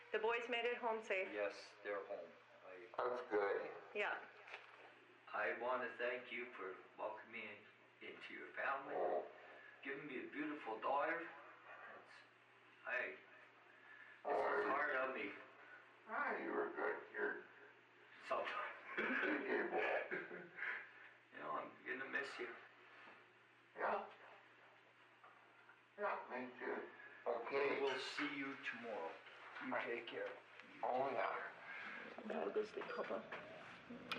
The boys made it home safe. Yes, they're home. That's good. Yeah. I want to thank you for welcoming me into your family, giving me a beautiful daughter. This is hard on me You were good. You're sometimes. able. I'm going to miss you. Yeah. Yeah, me too. Okay, Okay. we'll see you tomorrow. You take care. Oh, yeah. I'll go sleep, Papa.